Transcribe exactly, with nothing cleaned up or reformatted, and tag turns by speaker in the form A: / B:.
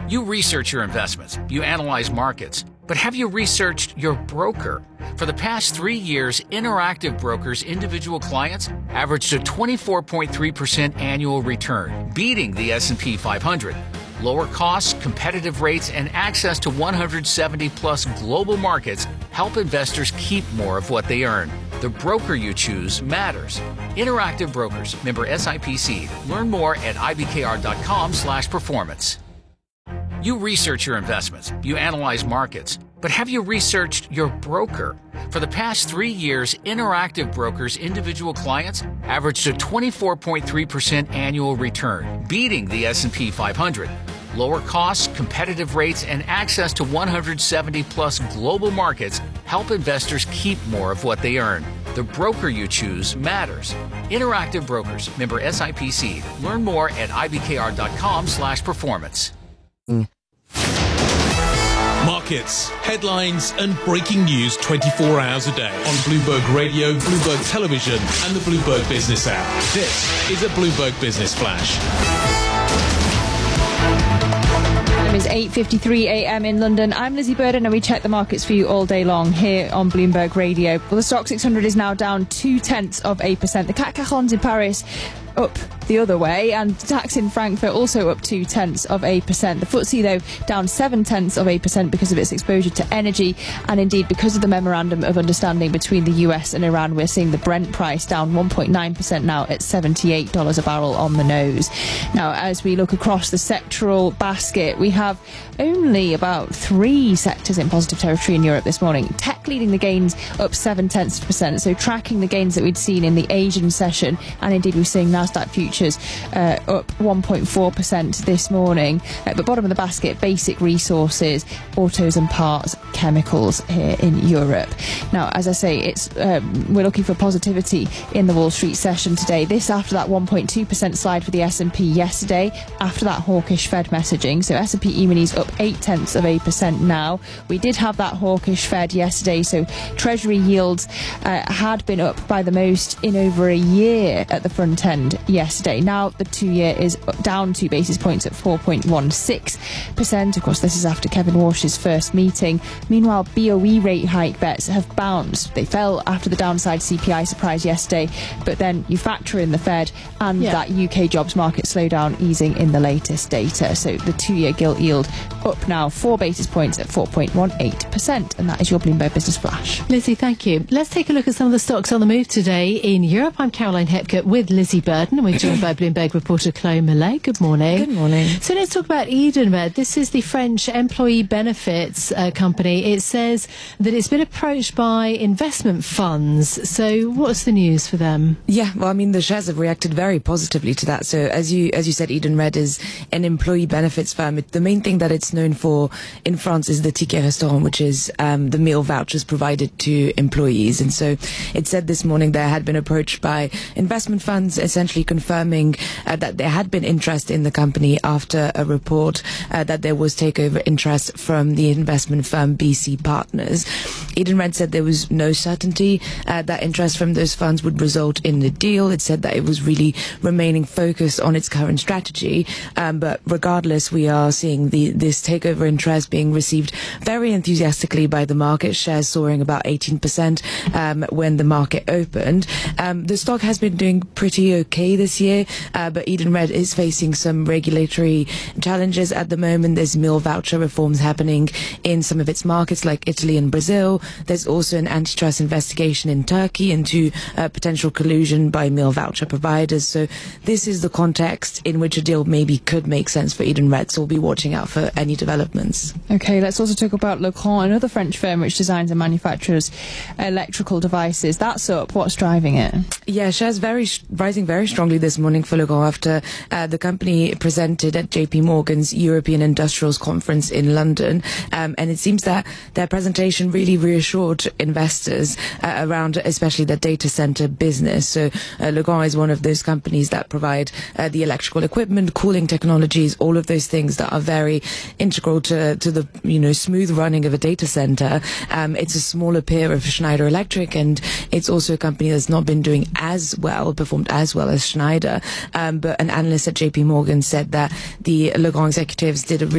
A: You research your investments, you analyze markets, but have you researched your broker? For the past three years, Interactive Brokers' individual clients averaged a twenty-four point three percent annual return, beating the S and P five hundred. Lower costs, competitive rates, and access to one hundred seventy plus global markets help investors keep more of what they earn. The broker you choose matters. Interactive Brokers, member S I P C. Learn more at I B K R dot com slash performance. You research your investments, you analyze markets, but have you researched your broker? For the past three years, Interactive Brokers' individual clients averaged a twenty-four point three percent annual return, beating the S and P five hundred. Lower costs, competitive rates, and access to one hundred seventy plus global markets help investors keep more of what they earn. The broker you choose matters. Interactive Brokers, member S I P C. Learn more at I B K R dot com slash performance.
B: Markets, headlines and breaking news twenty-four hours a day on Bloomberg Radio, Bloomberg Television and the Bloomberg Business app. This is a Bloomberg Business Flash.
C: Time is eight fifty-three a m in London. I'm Lizzie Burden and we check the markets for you all day long here on Bloomberg Radio. Well, the Stoxx six hundred is now down two-tenths of a percent. The C A C quarante in Paris up the other way, and DAX in Frankfurt also up two tenths of a percent. The F T S E though down seven tenths of a percent because of its exposure to energy, and indeed because of the memorandum of understanding between the U S and Iran. We're seeing the Brent price down one point nine percent now at seventy-eight dollars a barrel on the nose. Now, as we look across the sectoral basket, we have only about three sectors in positive territory in Europe this morning. Tech leading the gains up seven tenths of a percent, so tracking the gains that we'd seen in the Asian session, and indeed we're seeing Nasdaq futures uh, up one point four percent this morning. Uh, but bottom of the basket, basic resources, autos and parts, chemicals here in Europe. Now, as I say, it's um, we're looking for positivity in the Wall Street session today. This after that one point two percent slide for the S and P yesterday, after that hawkish Fed messaging. So S and P E-minis up eight tenths of a percent now. We did have that hawkish Fed yesterday, so Treasury yields uh, had been up by the most in over a year at the front end yesterday. Now the two-year is down two basis points at four point one six percent. Of course, this is after Kevin Walsh's first meeting. Meanwhile, B O E rate hike bets have bounced. They fell after the downside C P I surprise yesterday, but then you factor in the Fed and yeah. that U K jobs market slowdown easing in the latest data. So the two-year gilt yield up now four basis points at four point one eight percent. And that is your Bloomberg Business Flash.
D: Lizzie, thank you. Let's take a look at some of the stocks on the move today in Europe. I'm Caroline Hepker with Lizzie Burden. We're joined by Bloomberg reporter Chloe Millet. Good morning.
C: Good morning.
D: So let's talk about Edenred. This is the French employee benefits uh, company. It says that it's been approached by investment funds. So what's the news for them?
E: Yeah, well, I mean, the shares have reacted very positively to that. So as you as you said, Edenred is an employee benefits firm. It, the main thing that it's known for in France is the ticket restaurant, which is um, the meal vouchers provided to employees. And so it said this morning they had been approached by investment funds, essentially confirming uh, that there had been interest in the company after a report uh, that there was takeover interest from the investment firm B C Partners. Edenred said there was no certainty uh, that interest from those funds would result in the deal. It said that it was really remaining focused on its current strategy. Um, but regardless, we are seeing the this takeover interest being received very enthusiastically by the market, shares soaring about eighteen percent um, when the market opened. Um, the stock has been doing pretty okay this year, uh, but Edenred is facing some regulatory challenges at the moment. There's meal voucher reforms happening in some of its markets like Italy and Brazil. There's also an antitrust investigation in Turkey into uh, potential collusion by meal voucher providers. So this is the context in which a deal maybe could make sense for Edenred. So we'll be watching out for any developments.
C: Okay, let's also talk about Legrand, another French firm which designs and manufactures electrical devices. That's up. What's driving it?
E: Yeah, shares very rising very strongly this morning for Legrand after uh, the company presented at J P Morgan's European Industrials Conference in London. Um, and it seems that their presentation really reassured investors uh, around especially the data center business. So uh, Legrand is one of those companies that provide uh, the electrical equipment, cooling technologies, all of those things that are very integral to, to the you know smooth running of a data center. Um, it's a smaller peer of Schneider Electric, and it's also a company that's not been doing as well, performed as well as Schneider. Um, but an analyst at J P Morgan said that the Legrand executives did a